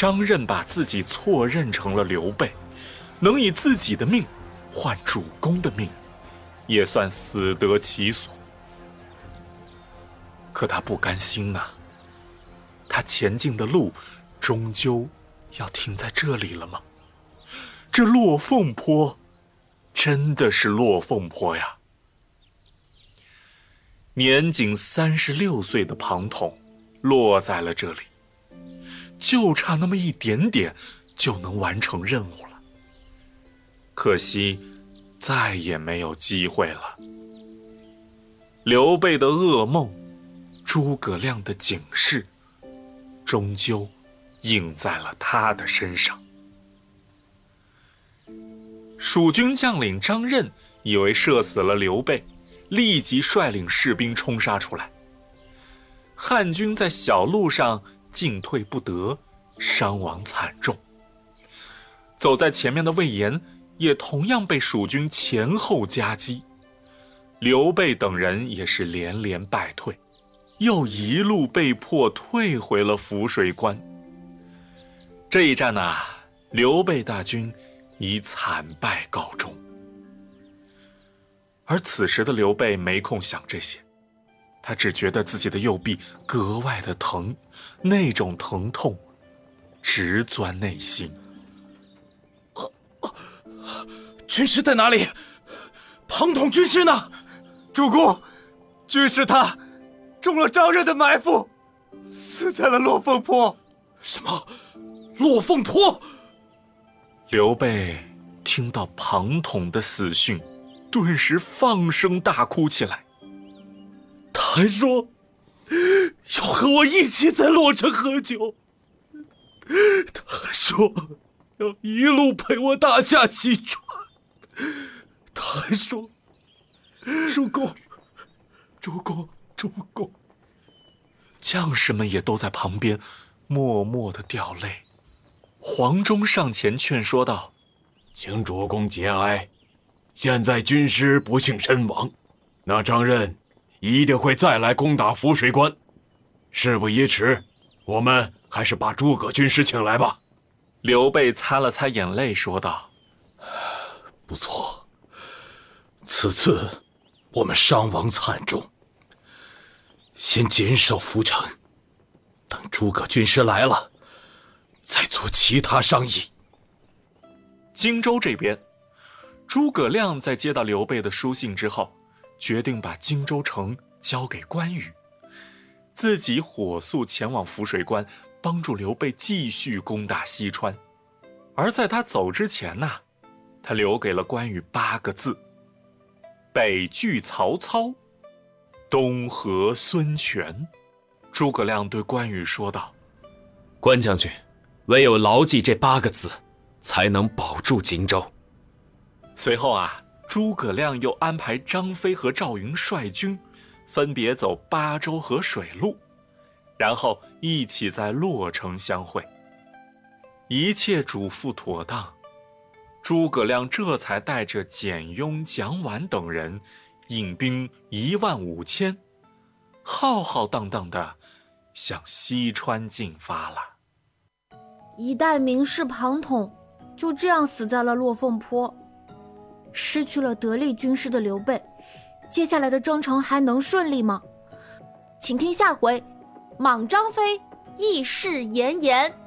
张任把自己错认成了刘备，能以自己的命换主公的命，也算死得其所。可他不甘心啊，他前进的路终究要停在这里了吗？这落凤坡真的是落凤坡呀！年仅36岁的庞统落在了这里，就差那么一点点就能完成任务了。可惜再也没有机会了。刘备的噩梦，诸葛亮的警示，终究应在了他的身上。蜀军将领张任以为射死了刘备，立即率领士兵冲杀出来。汉军在小路上进退不得，伤亡惨重。走在前面的魏延也同样被蜀军前后夹击，刘备等人也是连连败退，又一路被迫退回了涪水关。这一战啊，刘备大军以惨败告终。而此时的刘备没空想这些，他只觉得自己的右臂格外的疼，那种疼痛直钻内心。 军师在哪里？庞统军师呢？ 主公，军师他中了张任的埋伏，死在了落凤坡。 什么？落凤坡？ 刘备听到庞统的死讯，顿时放声大哭起来。 他还说要和我一起在洛城喝酒，他还说要一路陪我打下西川，他还说主公， 将士们也都在旁边默默地掉泪。黄忠上前劝说道： 请主公节哀，现在军师不幸身亡，那张任一定会再来攻打涪水关。事不宜迟，我们还是把诸葛军师请来吧。 刘备擦了擦眼泪说道： 不错，此次我们伤亡惨重，先坚守涪城，等诸葛军师来了再做其他商议。 荆州这边，诸葛亮在接到刘备的书信之后，决定把荆州城交给关羽，自己火速前往涪水关，帮助刘备继续攻打西川。而在他走之前呢，他留给了关羽8个字：北拒曹操，东和孙权。诸葛亮对关羽说道： 关将军，唯有牢记这8个字，才能保住荆州。 随后啊，诸葛亮又安排张飞和赵云率军，分别走巴州和水路，然后一起在洛城相会。一切嘱咐妥当，诸葛亮这才带着简雍、蒋琬等人，引兵15000，浩浩荡荡地向西川进发了。 一代名士庞统就这样死在了落凤坡。失去了得力军师的刘备，接下来的征程还能顺利吗？请听下回，莽张飞义士炎炎。